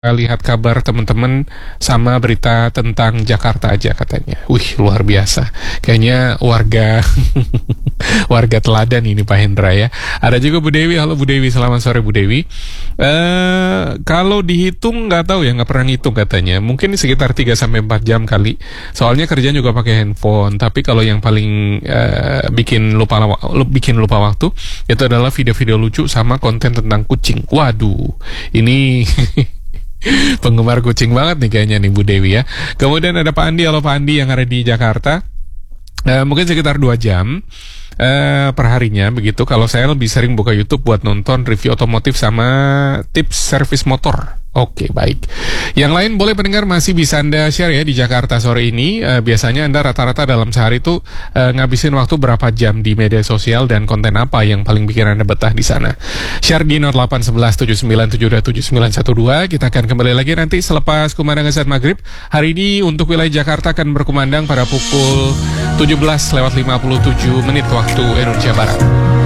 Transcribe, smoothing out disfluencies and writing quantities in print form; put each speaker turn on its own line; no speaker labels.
lihat kabar teman-teman sama berita tentang Jakarta aja katanya. Wih, luar biasa. Kayaknya warga warga teladan ini Pak Hendra ya. Ada juga Bu Dewi. Halo Bu Dewi, selamat sore Bu Dewi. Kalau dihitung nggak tahu ya, nggak pernah ngitung katanya. Mungkin sekitar 3-4 jam kali. Soalnya kerjaan juga pakai handphone. Tapi kalau yang paling bikin lupa waktu itu adalah video-video lucu sama konten tentang kucing. Waduh, ini penggemar kucing banget nih kayaknya nih Bu Dewi ya. Kemudian ada Pak Andi. Halo Pak Andi yang ada di Jakarta. Mungkin sekitar 2 jam per harinya begitu. Kalau saya lebih sering buka YouTube buat nonton review otomotif sama tips servis motor. Oke, baik. Yang lain boleh pendengar masih bisa Anda share ya di Jakarta sore ini. Biasanya Anda rata-rata dalam sehari itu ngabisin waktu berapa jam di media sosial dan konten apa yang paling bikin Anda betah di sana. Share di 081179727912. Kita akan kembali lagi nanti selepas kumandang azan maghrib. Hari ini untuk wilayah Jakarta akan berkumandang pada pukul 17:57 waktu Indonesia Barat.